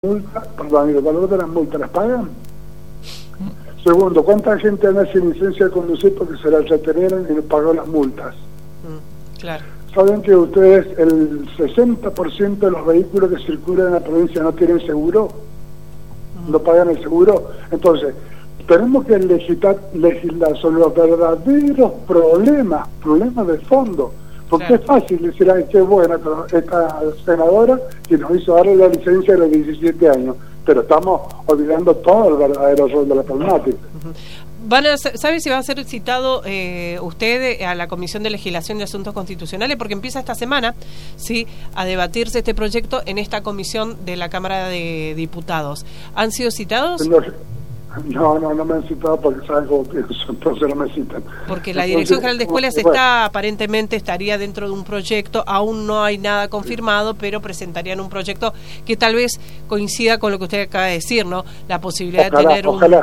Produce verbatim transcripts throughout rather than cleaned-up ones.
multa, perdón, y el valor de las multas las pagan. Segundo, ¿cuánta gente anda sin licencia de conducir porque se la retenieron y no pagó las multas? Mm, claro. ¿Saben que ustedes el sesenta por ciento de los vehículos que circulan en la provincia no tienen seguro? Mm. No pagan el seguro. Entonces, tenemos que legislar, legislar sobre los verdaderos problemas, problemas de fondo. Porque claro, es fácil decir, ay, qué buena esta senadora que nos hizo darle la licencia de los diecisiete años, pero estamos olvidando todo el verdadero rol de la problemática. Van a, ¿Sabe si va a ser citado eh, usted a la Comisión de Legislación de Asuntos Constitucionales? Porque empieza esta semana, sí, a debatirse este proyecto en esta comisión de la Cámara de Diputados. ¿Han sido citados? No, no, no, no me han citado porque saben cómo pienso, entonces no me citan. Porque la Dirección General de Escuelas bueno, está, aparentemente estaría dentro de un proyecto, aún no hay nada confirmado, pero presentarían un proyecto que tal vez coincida con lo que usted acaba de decir, ¿no? La posibilidad ojalá, de tener un,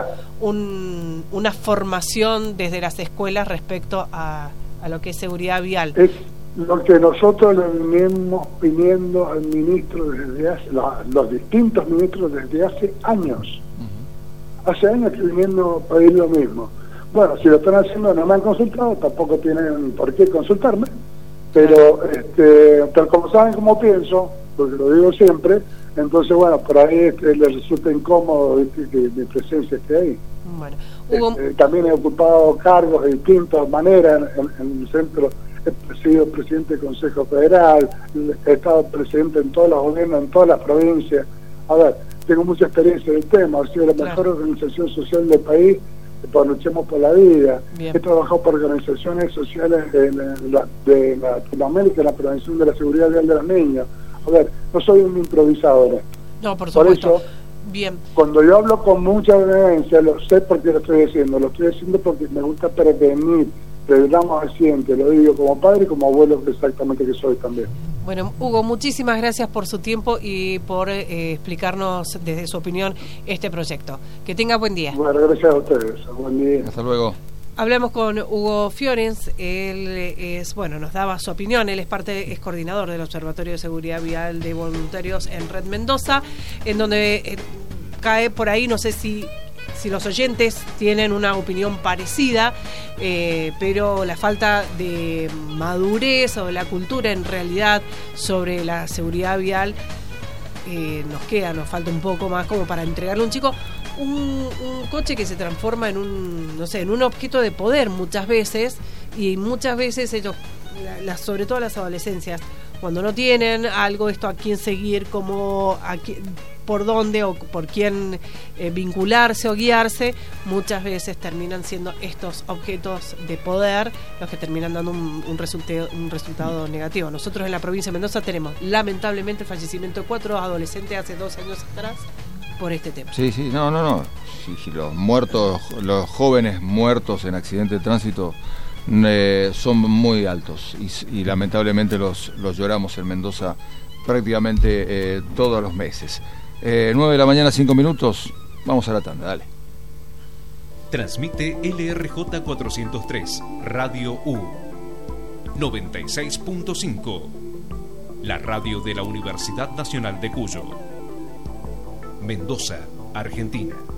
un, una formación desde las escuelas respecto a, a lo que es seguridad vial. Es lo que nosotros le venimos pidiendo al ministro desde hace, los, los distintos ministros desde hace años. Hace años que viniendo a pedir lo mismo. Bueno, si lo están haciendo no me han consultado, tampoco tienen por qué consultarme, pero este, tal como saben cómo pienso, porque lo digo siempre, entonces bueno, por ahí este, les resulta incómodo este, que mi presencia esté ahí. Bueno, Hugo... este, también he ocupado cargos de distintas maneras en, en el centro, he sido presidente del Consejo Federal, he estado presidente en todos los gobiernos, en todas las provincias. A ver, tengo mucha experiencia en el tema, he sido la mejor claro. organización social del país, por Luchemos por la Vida. Bien. He trabajado por organizaciones sociales de, la, de Latinoamérica en la prevención de la seguridad vial de los niños. A ver, no soy un improvisador. No, por supuesto. Por eso, bien. Cuando yo hablo con mucha vehemencia, lo sé porque lo estoy diciendo, lo estoy haciendo porque me gusta prevenir, prevenamos accidentes, lo digo como padre y como abuelo exactamente que soy también. Bueno, Hugo, muchísimas gracias por su tiempo y por eh, explicarnos desde su opinión este proyecto. Que tenga buen día. Bueno, gracias a ustedes. Buen día. Hasta luego. Hablamos con Hugo Fiorens, él es, bueno, nos daba su opinión, él es parte, es coordinador del Observatorio de Seguridad Vial de Voluntarios en Red Mendoza, en donde eh, cae por ahí, no sé si... si los oyentes tienen una opinión parecida, eh, pero la falta de madurez o de la cultura en realidad sobre la seguridad vial eh, nos queda, nos falta un poco más como para entregarle a un chico un, un coche que se transforma en un, no sé, en un objeto de poder muchas veces, y muchas veces ellos, la, la, sobre todo las adolescencias, cuando no tienen algo, esto a quién seguir, como a quién, por dónde o por quién eh, vincularse o guiarse, muchas veces terminan siendo estos objetos de poder los que terminan dando un, un, resultado, un resultado negativo. Nosotros en la provincia de Mendoza tenemos lamentablemente el fallecimiento de cuatro adolescentes hace dos años atrás por este tema. Sí, sí, no, no, no. Sí, sí, los muertos, los jóvenes muertos en accidente de tránsito eh, son muy altos y, y lamentablemente los, los lloramos en Mendoza prácticamente eh, todos los meses. Eh, nueve de la mañana, cinco minutos, vamos a la tanda, dale. Transmite L R J cuatrocientos tres, Radio U, noventa y seis punto cinco, la radio de la Universidad Nacional de Cuyo, Mendoza, Argentina.